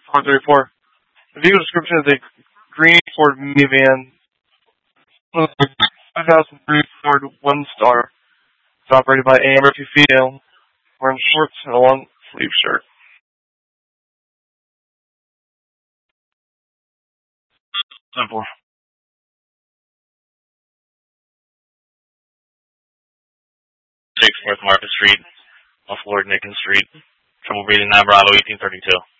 434. The vehicle description is a green Ford minivan. 2003 Ford One Star. It's operated by A.M. Murphy female, wearing shorts and a long sleeve shirt. Simple. 6 North Market Street, off Lord Nickens Street. Trouble breathing 9 Bravo 1832.